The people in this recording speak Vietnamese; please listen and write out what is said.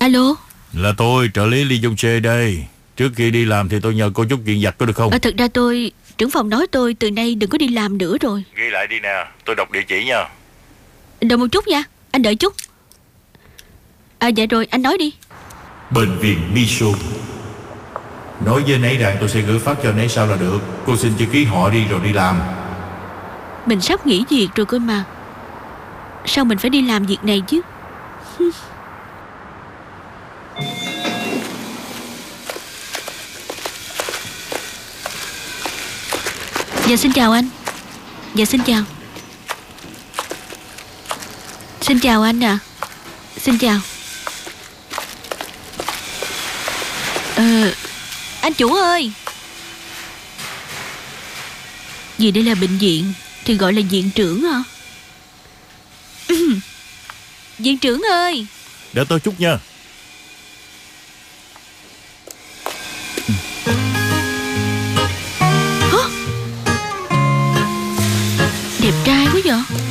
Alo. Là tôi, trợ lý Lee Jong Jae đây. Trước khi đi làm thì tôi nhờ cô chút chuyện vặt có được không? Thực ra trưởng phòng nói tôi từ nay đừng có đi làm nữa rồi. Ghi lại đi nè, tôi đọc địa chỉ nha. Đợi một chút nha, anh đợi chút. Dạ rồi, anh nói đi. Bệnh viện Miso. Nói với nấy rằng tôi sẽ gửi phát cho nấy sau là được. Cô xin chữ ký họ đi rồi đi làm. Mình sắp nghỉ việc rồi cơ mà. Sao mình phải đi làm việc này chứ? Dạ xin chào anh. Dạ xin chào. Xin chào anh ạ. Xin chào. Anh chủ ơi. Vì đây là bệnh viện thì gọi là viện trưởng hả? Viện trưởng ơi. Đợi tôi chút nha. Đẹp trai quá vậy.